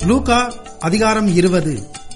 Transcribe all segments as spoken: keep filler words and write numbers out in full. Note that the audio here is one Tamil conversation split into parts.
லூக்கா அதிகாரம் இருபது.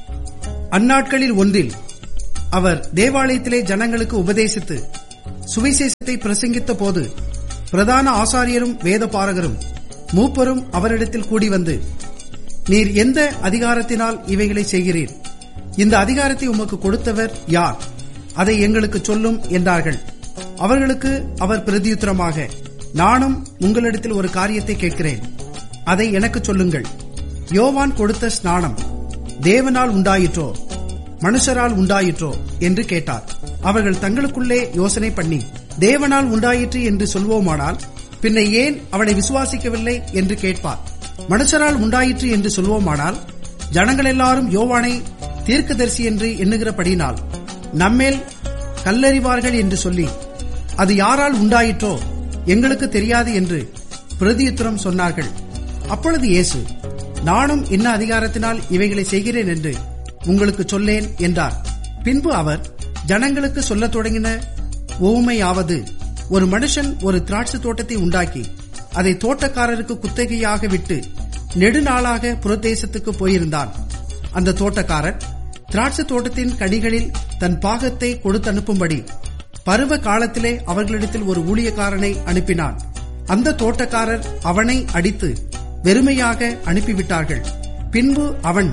அந்நாட்களில் ஒன்றில் அவர் தேவாலயத்திலே ஜனங்களுக்கு உபதேசித்து சுவிசேஷத்தை பிரசங்கித்த போது பிரதான ஆசாரியரும் வேதபாரகரும் மூப்பரும் அவரிடத்தில் கூடி வந்து, நீர் எந்த அதிகாரத்தினால் இவைகளை செய்கிறீர்? இந்த அதிகாரத்தை உமக்கு கொடுத்தவர் யார்? அதை எங்களுக்கு சொல்லும் என்றார்கள். அவர்களுக்கு அவர் பிரதியுத்தரமாக, நானும் உங்களிடத்தில் ஒரு காரியத்தை கேட்கிறேன், அதை எனக்கு சொல்லுங்கள். யோவான் கொடுத்த ஸ்நானம் தேவனால் உண்டாயிற்றோ மனுஷரால் உண்டாயிற்றோ என்று கேட்டார். அவர்கள் தங்களுக்குள்ளே யோசனை பண்ணி, தேவனால் உண்டாயிற்று என்று சொல்வோமானால் பின்ன ஏன் அவனை விசுவாசிக்கவில்லை என்று கேட்பார். மனுஷரால் உண்டாயிற்று என்று சொல்வோமானால் ஜனங்கள் எல்லாரும் யோவானை தீர்க்கதரிசி என்று எண்ணுகிறபடினால் நம்மேல் கல்லறிவார்கள் என்று சொல்லி, அது யாரால் உண்டாயிற்றோ எங்களுக்கு தெரியாது என்று பிரதியுத்தரம் சொன்னார்கள். அப்பொழுது இயேசு, நானும் என்ன அதிகாரத்தினால் இவைகளை செய்கிறேன் என்று உங்களுக்கு சொல்லேன் என்றார். பின்பு அவர் ஜனங்களுக்கு சொல்லத் தொடங்கின உவமையாவது, ஒரு மனுஷன் ஒரு திராட்சை தோட்டத்தை உண்டாக்கி அதை தோட்டக்காரருக்கு குத்தகையாக விட்டு நெடுநாளாக புறதேசத்துக்கு போயிருந்தான். அந்த தோட்டக்காரர் திராட்சை தோட்டத்தின் கனிகளில் தன் பாகத்தை கொடுத்தனுப்பும்படி பருவ காலத்திலே அவர்களிடத்தில் ஒரு ஊழியக்காரனை அனுப்பினான். அந்த தோட்டக்காரர் அவனை அடித்து வெறுமையாக அனுப்பிவிட்டார்கள். பின்பு அவன்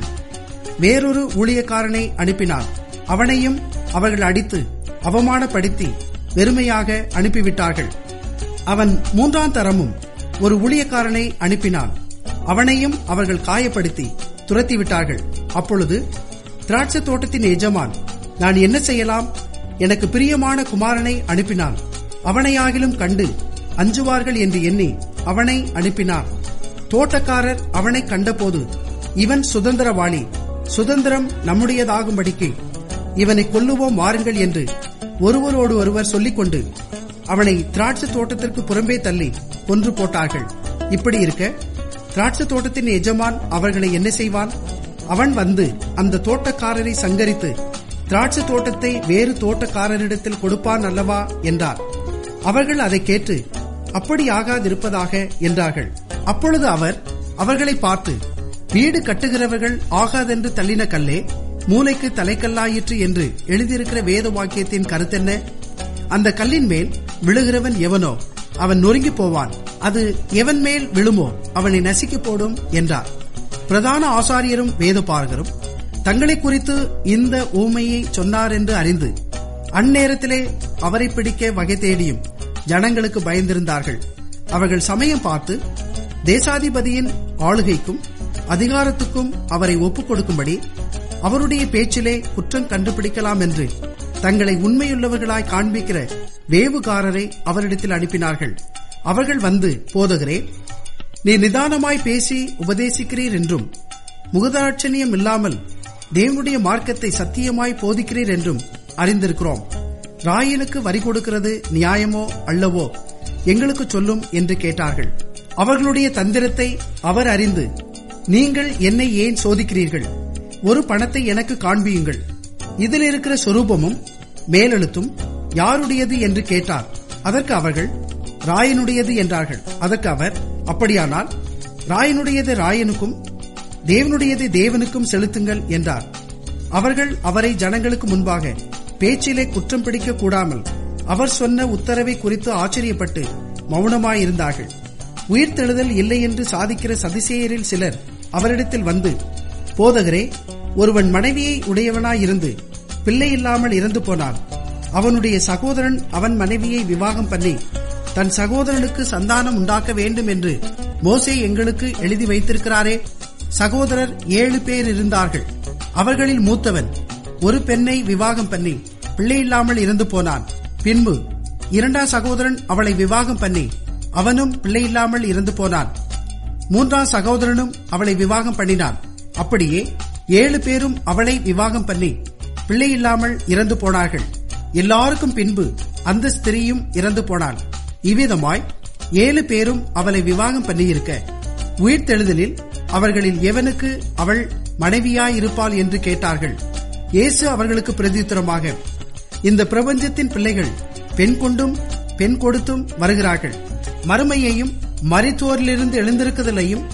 வேறொரு ஊழியக்காரனை அனுப்பினான். அவனையும் அவர்கள் அடித்து அவமானப்படுத்தி வெறுமையாக அனுப்பிவிட்டார்கள். அவன் மூன்றாம் தரமும் ஒரு ஊழியக்காரனை அனுப்பினான். அவனையும் அவர்கள் காயப்படுத்தி துரத்திவிட்டார்கள். அப்பொழுது திராட்சை தோட்டத்தின் எஜமான், நான் என்ன செய்யலாம்? எனக்கு பிரியமான குமாரனை அனுப்பினான். அவனையாகிலும் கண்டு அஞ்சுவார்கள் என்று எண்ணி அவனை அனுப்பினான். தோட்டக்காரர் அவனை கண்டபோது, இவன் சுதந்திரவாளி, சுதந்திரம் நம்முடையதாகும்படிக்கு இவனை கொல்லுவோம் வாருங்கள் என்று ஒருவரோடு ஒருவர் சொல்லிக் கொண்டு அவனை திராட்சை தோட்டத்திற்கு புறம்பே தள்ளி கொன்று போட்டார்கள். இப்படி இருக்க திராட்சை தோட்டத்தின் எஜமான் அவர்களை என்ன செய்வான்? அவன் வந்து அந்த தோட்டக்காரரை சங்கரித்து திராட்சை தோட்டத்தை வேறு தோட்டக்காரரிடத்தில் கொடுப்பான் அல்லவா என்றார். அவர்கள் அதை கேட்டு, அப்படி ஆகாதிருப்பதாக என்றார்கள். அப்பொழுது அவர் அவர்களை பார்த்து, வீடு கட்டுகிறவர்கள் ஆகாதென்று தள்ளின கல்லே மூலைக்கு தலைக்கல்லாயிற்று என்று எழுதியிருக்கிற வேத வாக்கியத்தின் கருத்தென்ன? அந்த கல்லின் மேல் விழுகிறவன் எவனோ அவன் நொறுங்கி போவான். அது எவன் மேல் விழுமோ அவனை நசுக்கி போடும் என்றார். பிரதான ஆசாரியரும் வேதபாரகரும் தங்களை குறித்து இந்த ஊமையை சொன்னார் என்று அறிந்து அந்நேரத்திலே அவரை பிடிக்க வகை தேடியும் ஜனங்களுக்கு பயந்திருந்தார்கள். அவர்கள் சமயம் பார்த்து தேசாதிபதியின் ஆளுகைக்கும் அதிகாரத்துக்கும் அவரை ஒப்புக் கொடுக்கும்படி அவருடைய பேச்சிலே குற்றம் கண்டுபிடிக்கலாம் என்று தங்களை உண்மையுள்ளவர்களாய் காண்பிக்கிற வேவுகாரரை அவரிடத்தில் அனுப்பினார்கள். அவர்கள் வந்து, போதகரே, நீ நிதானமாய் பேசி உபதேசிக்கிறீர் என்றும் முகதாட்சணியம் இல்லாமல் தேவனுடைய மார்க்கத்தை சத்தியமாய் போதிக்கிறீர் என்றும் அறிந்திருக்கிறோம். ராயனுக்கு வரி கொடுக்கிறது நியாயமோ அல்லவோ எங்களுக்கு சொல்லும் என்று கேட்டார்கள். அவர்களுடைய தந்திரத்தை அவர் அறிந்து, நீங்கள் என்னை ஏன் சோதிக்கிறீர்கள்? ஒரு பணத்தை எனக்கு காண்பியுங்கள், இதில் இருக்கிற சொரூபமும் மேலெழுத்தும் யாருடையது என்று கேட்டார். அதற்கு அவர்கள், ராயனுடையது என்றார்கள். அதற்கு அவர், அப்படியானால் ராயனுடையது ராயனுக்கும் தேவனுடையது தேவனுக்கும் செலுத்துங்கள் என்றார். அவர்கள் அவரை ஜனங்களுக்கு முன்பாக பேச்சிலே குற்றம் பிடிக்க கூடாமல் அவர் சொன்ன உத்தரவை குறித்து ஆச்சரியப்பட்டு மௌனமாயிருந்தார்கள். உயிர்த்தெழுதல் இல்லை என்று சாதிக்கிற சதிசேயரில் சிலர் அவரிடத்தில் வந்து, போதகரே, ஒருவன் மனைவியை உடையவனாயிருந்து பிள்ளை இல்லாமல் இறந்து போனான். அவனுடைய சகோதரன் அவன் மனைவியை விவாகம் பண்ணி தன் சகோதரனுக்கு சந்தானம் உண்டாக்க வேண்டும் என்று மோசே எங்களுக்கு எழுதி வைத்திருக்கிறாரே. சகோதரர் ஏழு பேர் இருந்தார்கள். அவர்களில் மூத்தவன் ஒரு பெண்ணை விவாகம் பண்ணி பிள்ளை இல்லாமல் இறந்து போனான். பின்பு இரண்டாம் சகோதரன் அவளை விவாகம் பண்ணி அவனும் பிள்ளை இல்லாமல் இறந்து போனான். மூன்றாம் சகோதரனும் அவளை விவாகம் பண்ணினான். அப்படியே ஏழு பேரும் அவளை விவாகம் பண்ணி பிள்ளை இல்லாமல் இறந்து போனார்கள். எல்லாருக்கும் பின்பு அந்த ஸ்திரீயும் இறந்து போனாள். இவ்விதமாய் ஏழு பேரும் அவளை விவாகம் பண்ணியிருக்க உயிர்த்தெழுதலில் அவர்களில் எவனுக்கு அவள் மனைவியாயிருப்பாள் என்று கேட்டார்கள். இயேசு அவர்களுக்கு பிரதியுத்தரமாக, இந்த பிரபஞ்சத்தின் பிள்ளைகள் பெண் கொண்டும் பெண் கொடுத்தும் வருகிறார்கள். மறுமையையும் மரித்தோரிலிருந்து எழுந்திருக்குதலையும்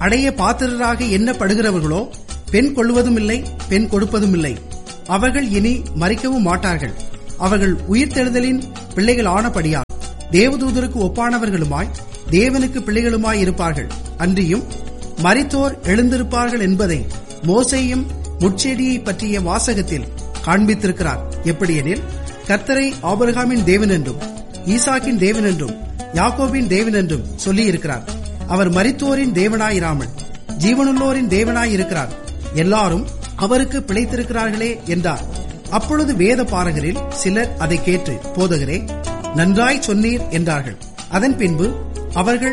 அடைய பாத்திரராக எண்ணப்படுகிறவர்களோ பெண் கொள்வதும் இல்லை, பெண் கொடுப்பதும் இல்லை. அவர்கள் இனி மரிக்கவும் மாட்டார்கள். அவர்கள் உயிர்த்தெழுதலின் பிள்ளைகள் ஆனபடியால் தேவதூதருக்கு ஒப்பானவர்களுமாய் தேவனுக்கு பிள்ளைகளுமாய் இருப்பார்கள். அன்றியும் மரித்தோர் எழுந்திருப்பார்கள் என்பதை மோசேயும் முட்செடியை பற்றிய வாசகத்தில் காண்பித்திருக்கிறார். எப்படியெனில், கர்த்தரை ஆபிரகாமின் தேவன் என்றும் ஈசாக்கின் தேவன் என்றும் யாக்கோபின் தேவன் என்றும் சொல்லியிருக்கிறார். அவர் மரித்தோரின் தேவனாயிராமல் ஜீவனுள்ளோரின் தேவனாயிருக்கிறார். எல்லாரும் அவருக்கு பிழைத்திருக்கிறார்களே என்றார். அப்பொழுது வேத பாரகரில் சிலர் அதை கேட்டு, போதகரே, நன்றாய் சொன்னீர் என்றார்கள். அதன் பின்பு அவர்கள்